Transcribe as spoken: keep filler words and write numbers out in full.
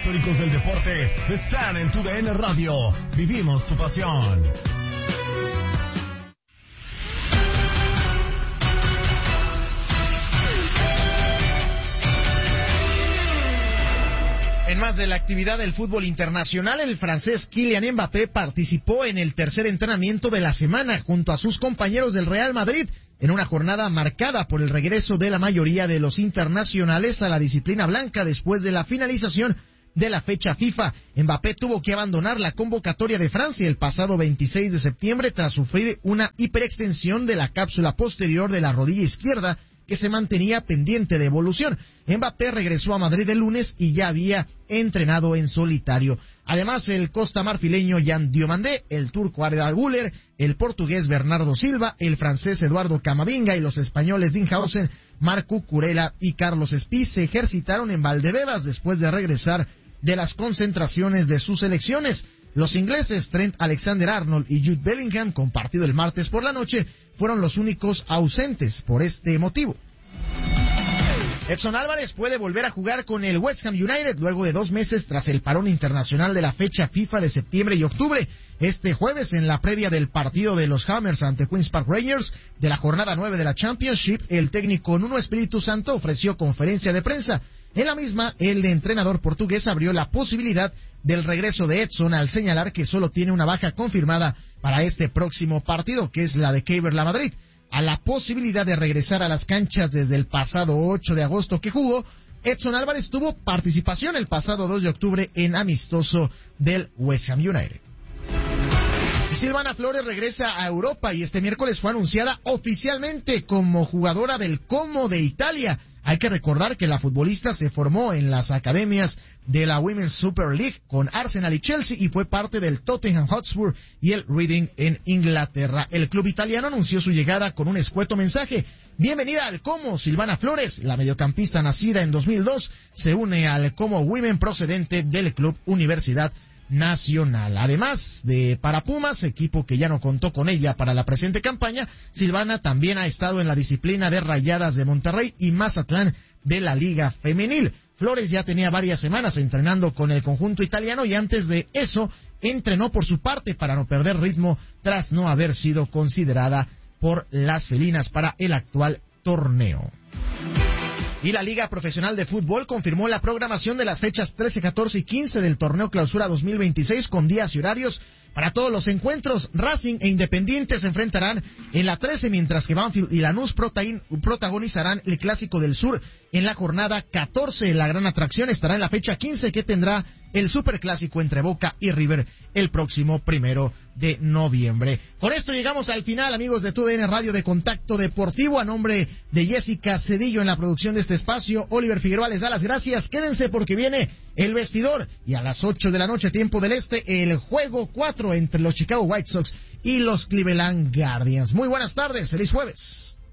históricos del deporte están en tu D N Radio. Vivimos tu pasión. En más de la actividad del fútbol internacional, el francés Kylian Mbappé participó en el tercer entrenamiento de la semana junto a sus compañeros del Real Madrid en una jornada marcada por el regreso de la mayoría de los internacionales a la disciplina blanca después de la finalización de la fecha FIFA. Mbappé tuvo que abandonar la convocatoria de Francia el pasado veintiséis de septiembre tras sufrir una hiperextensión de la cápsula posterior de la rodilla izquierda que se mantenía pendiente de evolución. Mbappé regresó a Madrid el lunes y ya había entrenado en solitario. Además, el costamarfileño Yan Diomandé, el turco Arda Güler, el portugués Bernardo Silva, el francés Eduardo Camavinga y los españoles Dinhausen, Marco Curela y Carlos Espí se ejercitaron en Valdebebas después de regresar de las concentraciones de sus selecciones. Los ingleses Trent Alexander-Arnold y Jude Bellingham, compartido el martes por la noche, fueron los únicos ausentes por este motivo. Edson Álvarez puede volver a jugar con el West Ham United luego de dos meses tras el parón internacional de la fecha FIFA de septiembre y octubre. Este jueves, en la previa del partido de los Hammers ante Queen's Park Rangers de la jornada nueve de la Championship, el técnico Nuno Espíritu Santo ofreció conferencia de prensa. En la misma, el entrenador portugués abrió la posibilidad del regreso de Edson al señalar que solo tiene una baja confirmada para este próximo partido, que es la de Keiber-La Madrid. A la posibilidad de regresar a las canchas desde el pasado ocho de agosto que jugó, Edson Álvarez tuvo participación el pasado dos de octubre en amistoso del West Ham United. Silvana Flores regresa a Europa y este miércoles fue anunciada oficialmente como jugadora del Como de Italia. Hay que recordar que la futbolista se formó en las academias de la Women's Super League con Arsenal y Chelsea y fue parte del Tottenham Hotspur y el Reading en Inglaterra. El club italiano anunció su llegada con un escueto mensaje. Bienvenida al Como, Silvana Flores. La mediocampista nacida en dos mil dos se une al Como Women procedente del club Universidad Nacional. Además de para Pumas, equipo que ya no contó con ella para la presente campaña, Silvana también ha estado en la disciplina de Rayadas de Monterrey y Mazatlán de la Liga Femenil. Flores ya tenía varias semanas entrenando con el conjunto italiano y antes de eso entrenó por su parte para no perder ritmo tras no haber sido considerada por las felinas para el actual torneo. Y la Liga Profesional de Fútbol confirmó la programación de las fechas trece, catorce y quince del Torneo Clausura dos mil veintiséis con días y horarios para todos los encuentros. Racing e Independiente se enfrentarán en la trece, mientras que Banfield y Lanús protagonizarán el Clásico del Sur en la jornada catorce. La gran atracción estará en la fecha quince, que tendrá el Superclásico entre Boca y River el próximo primero de noviembre. Con esto llegamos al final, amigos de T U D N Radio de Contacto Deportivo. A nombre de Jessica Cedillo en la producción de este espacio, Oliver Figueroa les da las gracias. Quédense porque viene El Vestidor y a las ocho de la noche, tiempo del este, el juego cuatro entre los Chicago White Sox y los Cleveland Guardians. Muy buenas tardes, feliz jueves.